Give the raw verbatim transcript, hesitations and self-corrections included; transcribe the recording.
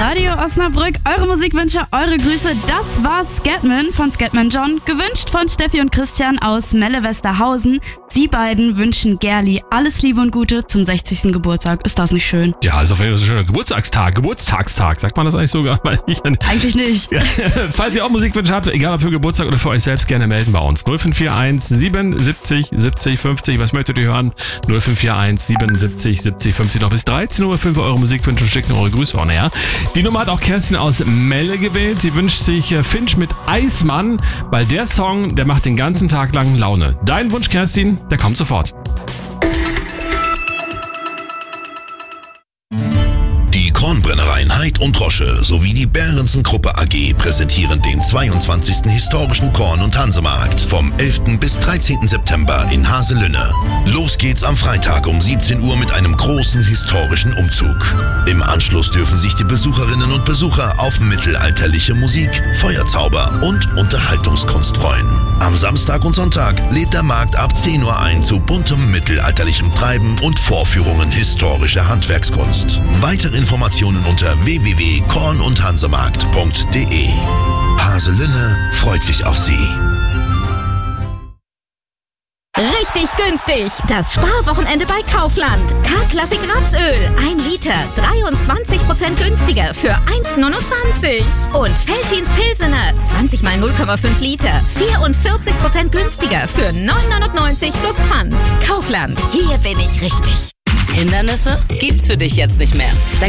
Radio Osnabrück. Eure Musikwünsche, eure Grüße. Das war Scatman von Scatman John. Gewünscht von Steffi und Christian aus Melle-Westerhausen. Sie beiden wünschen Gerli alles Liebe und Gute zum sechzigsten Geburtstag. Ist das nicht schön? Ja, ist auf jeden Fall so ein schöner Geburtstagstag. Geburtstagstag. Sagt man das eigentlich sogar? Eigentlich nicht. Ja. Falls ihr auch Musikwünsche habt, egal ob für Geburtstag oder für euch selbst, gerne melden bei uns. null fünf vier eins siebenundsiebzig siebzig fünfzig. Was möchtet ihr hören? null fünf vier eins siebenundsiebzig siebzig fünfzig. Noch bis dreizehn Uhr fünf eure Musikwünsche und schicken eure Grüße on air. Die Nummer hat auch Kerstin aus Melle gewählt. Sie wünscht sich Finch mit Eismann, weil der Song, der macht den ganzen Tag lang Laune. Dein Wunsch, Kerstin, der kommt sofort. Die Kornbrennereien Heid und Rosche sowie die Behrensen Gruppe A G präsentieren den zweiundzwanzigsten historischen Korn- und Hansemarkt vom elften bis dreizehnten September in Haselünne. Los geht's am Freitag um siebzehn Uhr mit einem großen historischen Umzug. Im Anschluss dürfen sich die Besucherinnen und Besucher auf mittelalterliche Musik, Feuerzauber und Unterhaltungskunst freuen. Am Samstag und Sonntag lädt der Markt ab zehn Uhr ein zu buntem mittelalterlichem Treiben und Vorführungen historischer Handwerkskunst. Weitere Informationen unter w w w punkt korn und hansemarkt punkt de. Haselünne freut sich auf Sie. Richtig günstig! Das Sparwochenende bei Kaufland. K-Klassik Rapsöl. ein Liter. dreiundzwanzig Prozent günstiger für eins neunundzwanzig. Und Veltins Pilsener. zwanzig mal null Komma fünf Liter. vierundvierzig Prozent günstiger für neun neunundneunzig plus Pfand. Kaufland. Hier bin ich richtig. Hindernisse gibt's für dich jetzt nicht mehr. Dein